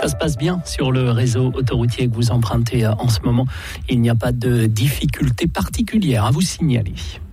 Ça se passe bien sur le réseau autoroutier que vous empruntez en ce moment. Il n'y a pas de difficultés particulières à vous signaler.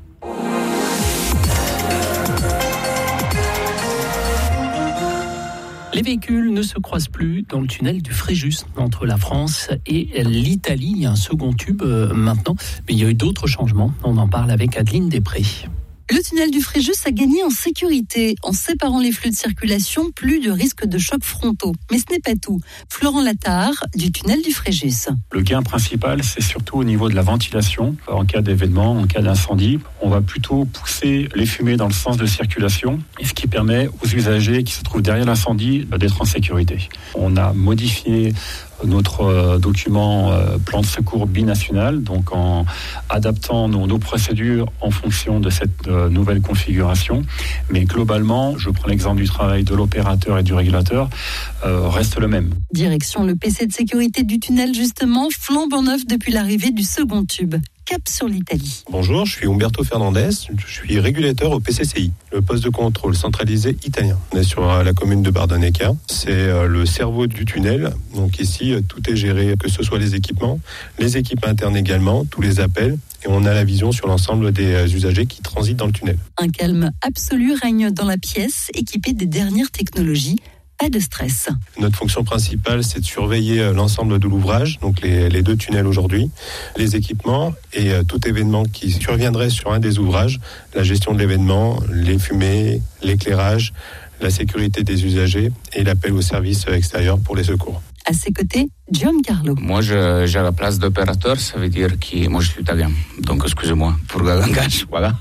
Les véhicules ne se croisent plus dans le tunnel du Fréjus entre la France et l'Italie. Il y a un second tube maintenant, mais il y a eu d'autres changements. On en parle avec Adeline Després. Le tunnel du Fréjus a gagné en sécurité. En séparant les flux de circulation, plus de risque de chocs frontaux. Mais ce n'est pas tout. Florent Lattard, du tunnel du Fréjus. Le gain principal, c'est surtout au niveau de la ventilation. En cas d'événement, en cas d'incendie, on va plutôt pousser les fumées dans le sens de circulation, et ce qui permet aux usagers qui se trouvent derrière l'incendie d'être en sécurité. On a modifié notre document plan de secours binational, donc en adaptant nos procédures en fonction de cette nouvelle configuration. Mais globalement, je prends l'exemple du travail de l'opérateur et du régulateur, reste le même. Direction le PC de sécurité du tunnel, justement, flambant neuf depuis l'arrivée du second tube. Cap sur l'Italie. Bonjour, je suis Umberto Fernandez, je suis régulateur au PCCI, le poste de contrôle centralisé italien. On est sur la commune de Bardonecca, c'est le cerveau du tunnel, donc ici tout est géré, que ce soit les équipements, les équipes internes également, tous les appels, et on a la vision sur l'ensemble des usagers qui transitent dans le tunnel. Un calme absolu règne dans la pièce, équipée des dernières technologies. Pas de stress. Notre fonction principale, c'est de surveiller l'ensemble de l'ouvrage, donc les deux tunnels aujourd'hui, les équipements et tout événement qui surviendrait sur un des ouvrages, la gestion de l'événement, les fumées, l'éclairage, la sécurité des usagers et l'appel aux services extérieurs pour les secours. À ses côtés, Giancarlo. Moi, j'ai la place d'opérateur, ça veut dire que moi, je suis italien. Donc, excusez-moi pour le langage, voilà.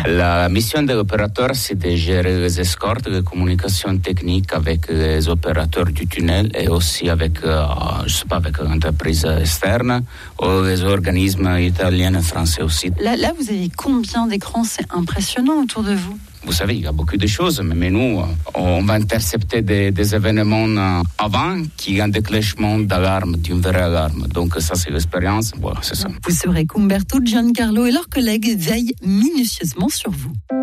La mission de l'opérateur, c'est de gérer les escortes, les communications techniques avec les opérateurs du tunnel et aussi avec, avec l'entreprise externe ou les organismes italiens et français aussi. Là, vous avez combien d'écrans? C'est impressionnant autour de vous. Vous savez, il y a beaucoup de choses, mais nous, on va intercepter des événements avant qu'il y ait un déclenchement d'alarme, d'une vraie alarme. Donc ça, c'est l'expérience. Voilà, c'est ça. Vous saurez qu'Umberto, Giancarlo et leurs collègues veillent minutieusement sur vous.